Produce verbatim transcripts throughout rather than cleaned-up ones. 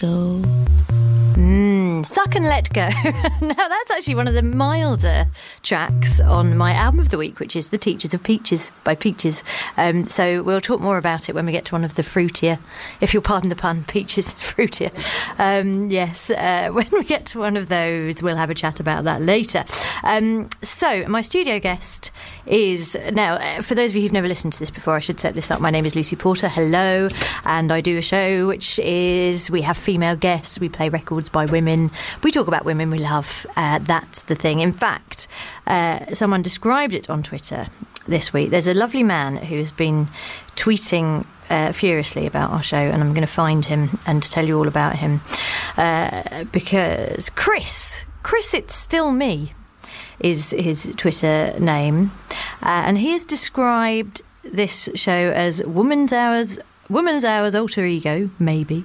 go. Mm, Suck and Let Go. Now, that's actually one of the milder tracks on my album of the week, which is The Teachers of Peaches by Peaches. Um, so we'll talk more about it when we get to one of the fruitier, if you'll pardon the pun, Peaches fruitier. Um, yes, uh, when we get to one of those, we'll have a chat about that later. Um, so my studio guest is, now, for those of you who've never listened to this before, I should set this up. My name is Lucy Porter. Hello. And I do a show which is, we have female guests, we play records by women, we talk about women we love. Uh, that's the thing. In fact, uh, someone described it on Twitter this week. There's a lovely man who has been tweeting uh, furiously about our show, and I'm going to find him and tell you all about him. Uh, because Chris, Chris It's Still Me is his Twitter name. Uh, and he has described this show as Woman's Hours, Woman's Hours Alter Ego, maybe.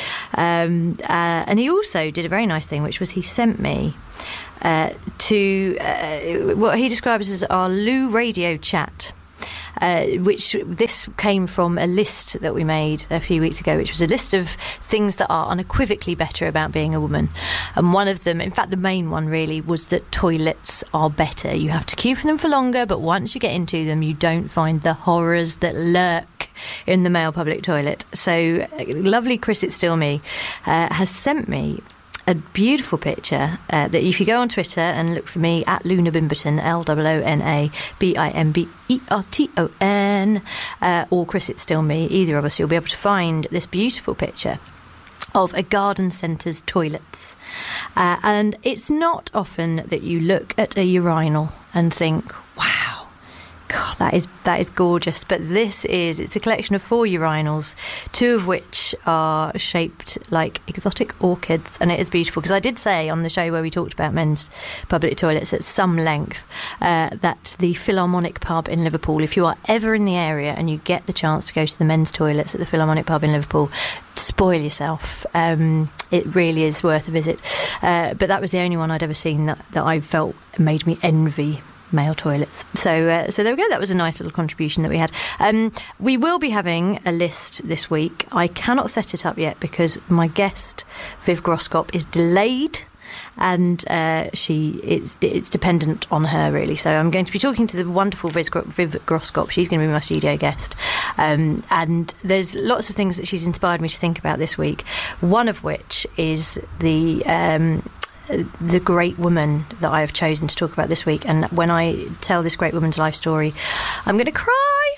Um, uh, and he also did a very nice thing, which was he sent me uh, to uh, what he describes as our Lou Radio chat, uh, which this came from a list that we made a few weeks ago, which was a list of things that are unequivocally better about being a woman. And one of them, in fact the main one really, was that toilets are better. You have to queue for them for longer, but once you get into them you don't find the horrors that lurk in the male public toilet. So lovely Chris It's Still Me uh, has sent me a beautiful picture uh, that if you go on Twitter and look for me at Luna Bimberton, L O O N A B I M B E R T O N, uh, or Chris It's Still Me, either of us, you'll be able to find this beautiful picture of a garden centre's toilets. Uh, and it's not often that you look at a urinal and think, wow, God, that is that is gorgeous. But this is, it's a collection of four urinals, two of which are shaped like exotic orchids, and it is beautiful. Because I did say on the show where we talked about men's public toilets at some length uh, that the Philharmonic pub in Liverpool, if you are ever in the area and you get the chance to go to the men's toilets at the Philharmonic pub in Liverpool, spoil yourself. Um, it really is worth a visit. Uh, but that was the only one I'd ever seen that, that I felt made me envy male toilets. So uh, so there we go. That was a nice little contribution that we had. Um, we will be having a list this week. I cannot set it up yet because my guest, Viv Groskop, is delayed, and uh, she it's it's dependent on her really. So I'm going to be talking to the wonderful Viv Groskop. She's going to be my studio guest, um, and there's lots of things that she's inspired me to think about this week. One of which is the um, the great woman that I have chosen to talk about this week. And when I tell this great woman's life story, I'm going to cry.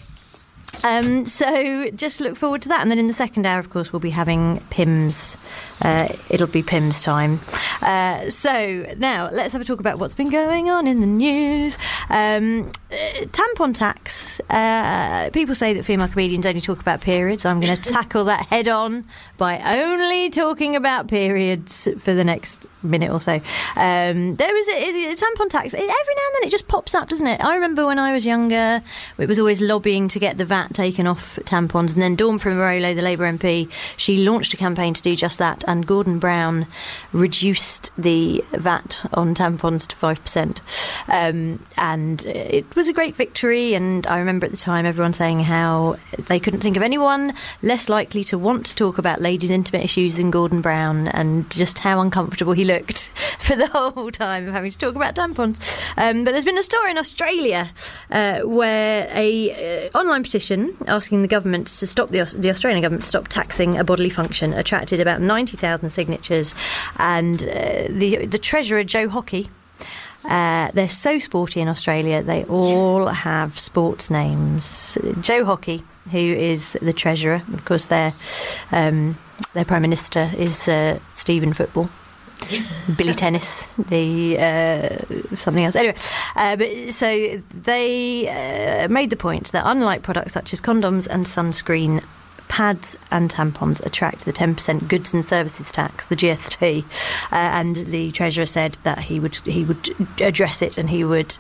Um, so just look forward to that. And then in the second hour, of course, we'll be having Pimm's. Uh, it'll be Pimm's time. Uh, so now let's have a talk about what's been going on in the news. Um, uh, tampon tax. Uh, people say that female comedians only talk about periods. I'm going to tackle that head on by only talking about periods for the next minute or so. Um, there was a, a tampon tax. It, every now and then it just pops up, doesn't it? I remember when I was younger, it was always lobbying to get the V A T taken off tampons, and then Dawn Primarolo, the Labour M P, she launched a campaign to do just that, and Gordon Brown reduced the V A T on tampons to five percent. Um, and it was a great victory, and I remember at the time everyone saying how they couldn't think of anyone less likely to want to talk about ladies' intimate issues than Gordon Brown, and just how uncomfortable he looked for the whole time of having to talk about tampons. Um, but there's been a story in Australia uh, where a uh, online petition asking the government to stop the, the Australian government to stop taxing a bodily function attracted about ninety thousand signatures, and uh, the the Treasurer Joe Hockey. Uh, they're so sporty in Australia. They all have sports names. Joe Hockey, who is the Treasurer, of course, their um, their Prime Minister is uh, Stephen Football. Billy Tennis, the uh, something else. Anyway, uh, but so they uh, made the point that unlike products such as condoms and sunscreen, pads and tampons attract the ten percent goods and services tax, the G S T, uh, and the Treasurer said that he would he would address it, and he would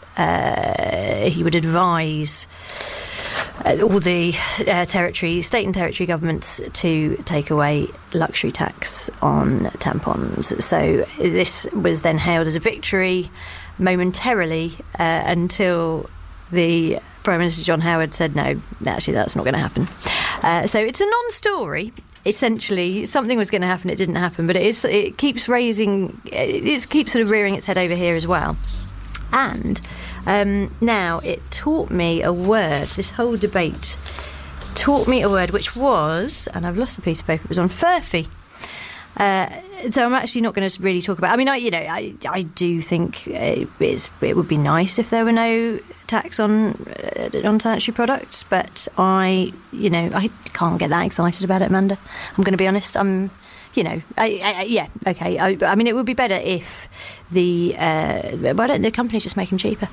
uh, he would advise Uh, all the uh, territory, state and territory governments to take away luxury tax on tampons. So this was then hailed as a victory momentarily uh, until the Prime Minister John Howard said no, actually that's not going to happen. Uh, so it's a non-story. essentially something was going to happen. It didn't happen, but it is. It keeps raising. It is, keeps sort of rearing its head over here as well. And um, now it taught me a word. This whole debate taught me a word, which was, and I've lost the piece of paper. It was on furphy. Uh, so I'm actually not going to really talk about. I mean, I, you know, I, I do think it, it's, it would be nice if there were no tax on uh, on sanitary products, but I, you know, I can't get that excited about it, Amanda. I'm going to be honest. I'm, you know, I, I, yeah, okay. I, I mean, it would be better if the uh, why don't the companies just make them cheaper?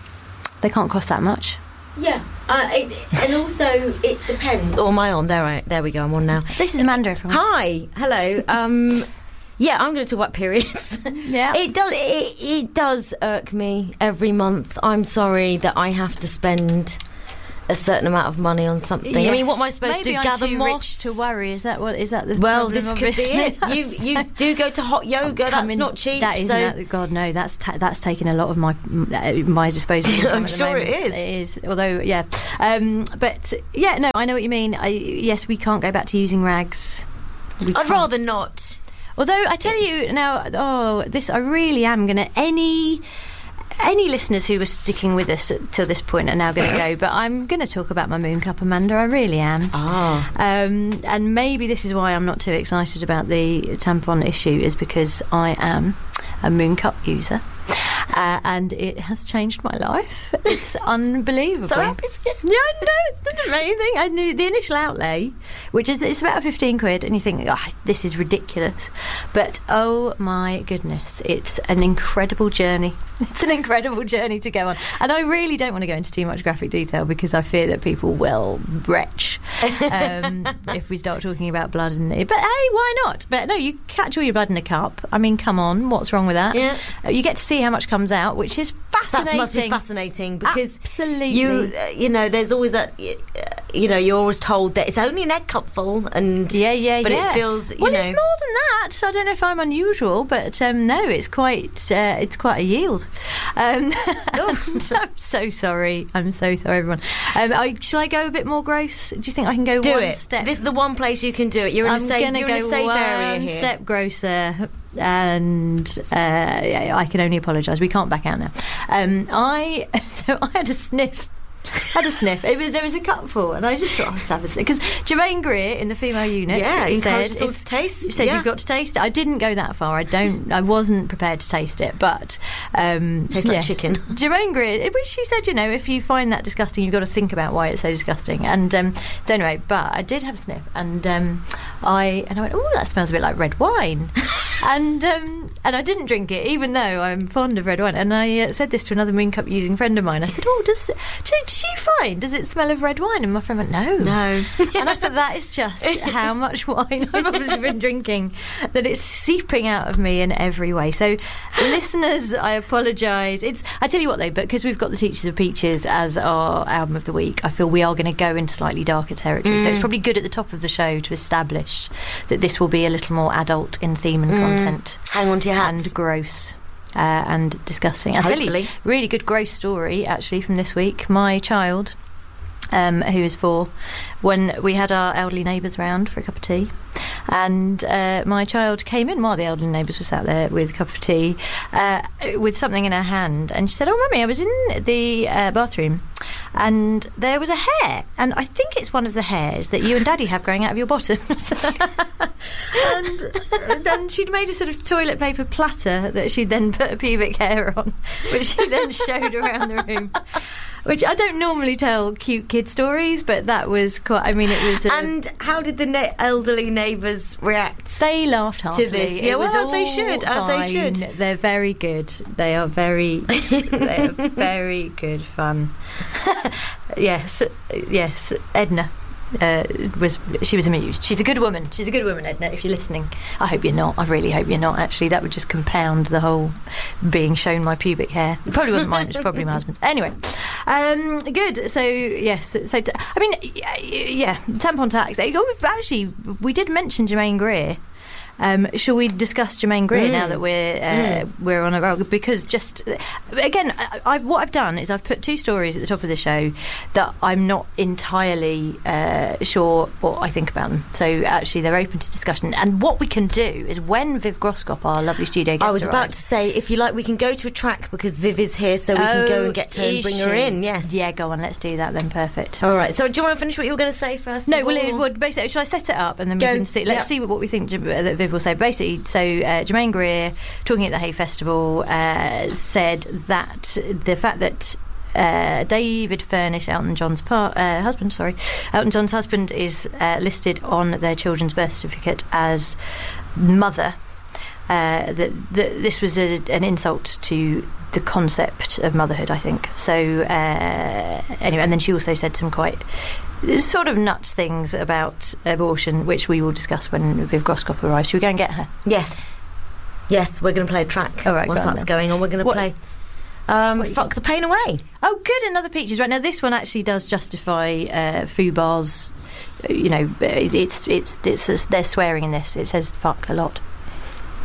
They can't cost that much. Yeah, uh, it, and also it depends. Or am I on? There, I, there we go. I'm on now. This is Amanda. Everyone. Hi, hello. Um, yeah, I'm going to talk about periods. Yeah, it does. It, it does irk me every month. I'm sorry that I have to spend a certain amount of money on something. Yes. I mean, what am I supposed Maybe to do? I'm Gather too moss? Rich to worry. Is that what? Is that the well? problem, This could obviously? be it. You you do go to hot yoga. That's not cheap. That isn't. So. That, God no. That's ta- that's taken a lot of my my disposal. I'm at the sure moment. it is. It is. Although yeah, um, but yeah, no. I know what you mean. I, yes, we can't go back to using rags. We I'd can't. rather not. Although I tell you now, oh, this I really am going to any. Any listeners who were sticking with us till this point are now going to go, but I'm going to talk about my moon cup, Amanda. I really am. Ah. Um, and maybe this is why I'm not too excited about the tampon issue, is because I am a moon cup user. Uh, and it has changed my life. It's unbelievable. So happy for you. Yeah, no, it didn't make anything. I knew the initial outlay, which is it's about fifteen quid, and you think, oh, this is ridiculous. But oh my goodness, it's an incredible journey. It's an incredible journey to go on. And I really don't want to go into too much graphic detail because I fear that people will retch um, if we start talking about blood. And but hey, why not? But no, you catch all your blood in a cup. I mean, come on, what's wrong with that? Yeah. Uh, you get to see how much comes out, which is fascinating. That must be fascinating because absolutely, you uh, you know, there's always that. Uh, you know, you're always told that it's only an egg cupful, and yeah, yeah, but yeah. it feels. You well, know, it's more than that. I don't know if I'm unusual, but um, no, it's quite uh, it's quite a yield. Um, I'm so sorry. I'm so sorry, everyone. Um, I, shall I go a bit more gross? Do you think I can go do one it. step? This is the one place you can do it. You're in I'm a safe, gonna you're go in a safe one area here. step grosser. And uh, I can only apologise. We can't back out now. Um, I so I had a sniff. had a sniff. It was there was a cupful, and I just thought, oh, let's have a sniff. Because Jermaine Greer in the female unit, yeah, encouraged said, us all to taste. Said yeah. you've got to taste it. I didn't go that far. I don't. I wasn't prepared to taste it, but um, tastes yes. like chicken. Jermaine Greer, it, she said, you know, if you find that disgusting, you've got to think about why it's so disgusting. And um, so anyway, but I did have a sniff, and um, I and I went, oh, that smells a bit like red wine. And um, and I didn't drink it, even though I'm fond of red wine. And I uh, said this to another moon cup using friend of mine. I said, "Oh, does did, did you find does it smell of red wine?" And my friend went, "No, no." And I thought that is just how much wine I've obviously been drinking, that it's seeping out of me in every way. So, listeners, I apologise. It's I tell you what though, because we've got the Teachers of Peaches as our album of the week, I feel we are going to go into slightly darker territory. Mm. So it's probably good at the top of the show to establish that this will be a little more adult in theme and mm. content. Hang on to your hats. And gross. Uh, and disgusting. I'll Hopefully. tell you, really good gross story actually from this week. My child, um, who is four, when we had our elderly neighbours round for a cup of tea, and uh, my child came in while the elderly neighbours were sat there with a cup of tea, uh, with something in her hand, and she said, "Oh, Mummy, I was in the uh, bathroom and there was a hair, and I think it's one of the hairs that you and Daddy have growing out of your bottoms." And then she'd made a sort of toilet paper platter that she'd then put a pubic hair on, which she then showed around the room. Which I don't normally tell cute kid stories, but that was quite. I mean, it was. Uh, and how did the na- elderly neighbours react? They laughed heartily to this. Yeah, it well, was as they should. Fine. As they should. They're very good. They are very. They are very good fun. Yes, yes. Edna. Uh, was she was amused. She's a good woman. She's a good woman, Edna. If you're listening, I hope you're not. I really hope you're not. Actually, that would just compound the whole being shown my pubic hair. It probably wasn't mine. It was probably my husband's. Anyway, um, good. So yes. So t- I mean, yeah, yeah tampon tax. Oh, actually, we did mention Jermaine Greer. Um, shall we discuss Germaine Greer mm. now that we're uh, mm. we're on a roll? Because just again, I, I, what I've done is I've put two stories at the top of the show that I'm not entirely uh, sure what I think about them. So actually, they're open to discussion. And what we can do is when Viv Groskop, our lovely studio guest, I was arrives, about to say, if you like, we can go to a track because Viv is here, so we oh, can go and get to her and bring she? her in. Yes, yeah, go on, let's do that then. Perfect. All right. So do you want to finish what you were going to say first? No, well, it would basically. Shall I set it up and then go. we can see? Let's yep. see what, what we think that Viv will say. Basically, so uh, Germaine Greer, talking at the Hay Festival, uh, said that the fact that Uh, David Furnish, Elton John's par- uh, husband, sorry, Elton John's husband, is uh, listed on their children's birth certificate as mother. Uh, that, that this was a, an insult to the concept of motherhood, I think. So uh, anyway, and then she also said some quite sort of nuts things about abortion, which we will discuss when Viv Groskop arrives. Should we go and get her? Yes, yes, we're going to play a track. All right, once go that's then. going on, we're going to play. Um, fuck the pain away. Oh, good, another Peaches. Right now, this one actually does justify uh, Fubar's. You know, it, it's it's it's they're swearing in this. It says fuck a lot.